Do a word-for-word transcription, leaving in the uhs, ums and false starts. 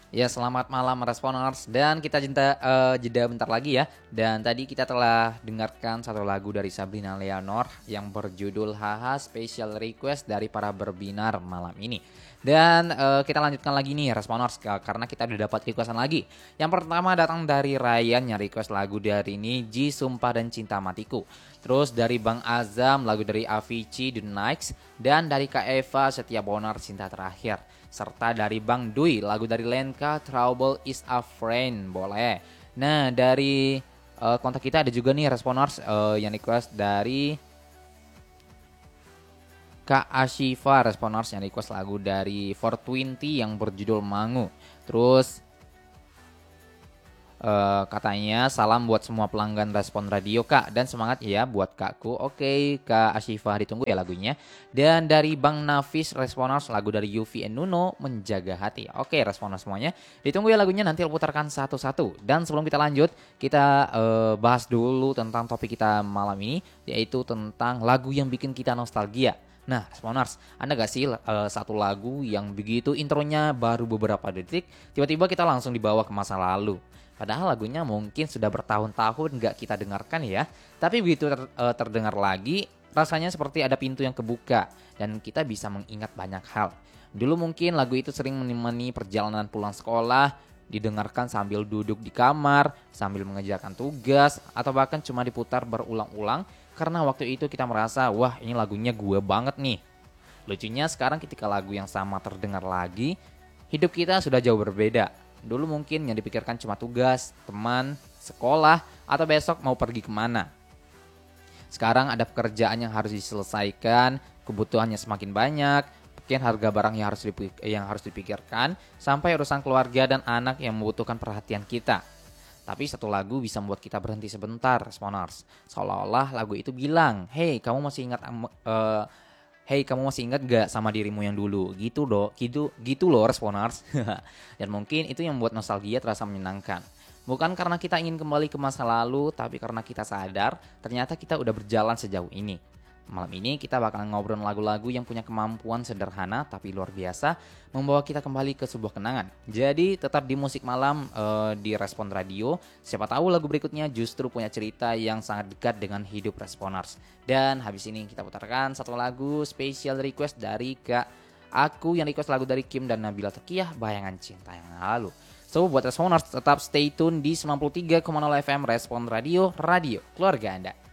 Ya, selamat malam Responers dan kita jeda, eh, jeda bentar lagi ya. Dan tadi kita telah dengarkan satu lagu dari Sabrina Leonor yang berjudul Haha Special Request dari para berbinar malam ini. Dan eh, kita lanjutkan lagi nih Responers ka- karena kita udah dapat requestan lagi. Yang pertama datang dari Ryan yang request lagu dari Niji Sumpah dan Cinta Matiku. Terus dari Bang Azam lagu dari Avicii The Nights dan dari Kak Eva Setia Bonar Cinta Terakhir. Serta dari Bang Dui lagu dari Lenka Trouble is a Friend boleh. Nah dari eh, kontak kita ada juga nih responers eh, yang request dari Kak Ashifa responers yang request lagu dari four twenty yang berjudul Mangu. Terus Eh, katanya salam buat semua pelanggan Respon Radio Kak dan semangat ya buat Kakku. Oke Kak Ashifa ditunggu ya lagunya. Dan dari Bang Nafis Responers lagu dari Yuvi and Nuno Menjaga Hati. Oke Responers semuanya ditunggu ya lagunya, nanti aku putarkan satu-satu. Dan sebelum kita lanjut kita eh, bahas dulu tentang topik kita malam ini, yaitu tentang lagu yang bikin kita nostalgia. Nah, Responers, Anda gak sih uh, satu lagu yang begitu intronya baru beberapa detik, tiba-tiba kita langsung dibawa ke masa lalu. Padahal lagunya mungkin sudah bertahun-tahun gak kita dengarkan ya, tapi begitu ter- uh, terdengar lagi, rasanya seperti ada pintu yang kebuka dan kita bisa mengingat banyak hal. Dulu mungkin lagu itu sering menemani perjalanan pulang sekolah, didengarkan sambil duduk di kamar, sambil mengerjakan tugas, atau bahkan cuma diputar berulang-ulang karena waktu itu kita merasa, wah ini lagunya gue banget nih. Lucunya sekarang ketika lagu yang sama terdengar lagi, hidup kita sudah jauh berbeda. Dulu mungkin yang dipikirkan cuma tugas, teman, sekolah, atau besok mau pergi kemana. Sekarang ada pekerjaan yang harus diselesaikan, kebutuhannya semakin banyak, mungkin harga barang yang harus dipik- yang harus dipikirkan, sampai urusan keluarga dan anak yang membutuhkan perhatian kita. Tapi satu lagu bisa membuat kita berhenti sebentar, Responers. Seolah-olah lagu itu bilang, "Hey, kamu masih ingat eh, Hey, kamu masih ingat gak sama dirimu yang dulu?" Gitu do, gitu, gitu loh, Responers. Dan mungkin itu yang membuat nostalgia terasa menyenangkan. Bukan karena kita ingin kembali ke masa lalu, tapi karena kita sadar ternyata kita udah berjalan sejauh ini. Malam ini kita bakal ngobrol lagu-lagu yang punya kemampuan sederhana tapi luar biasa membawa kita kembali ke sebuah kenangan. Jadi tetap di musik malam eh, di Respon Radio. Siapa tahu lagu berikutnya justru punya cerita yang sangat dekat dengan hidup Responers. Dan habis ini kita putarkan satu lagu special request dari Kak Aku yang request lagu dari Kim dan Nabila Tekiyah, Bayangan Cinta yang Lalu. So buat Responers tetap stay tune di sembilan puluh tiga koma nol F M Respon Radio, radio keluarga Anda.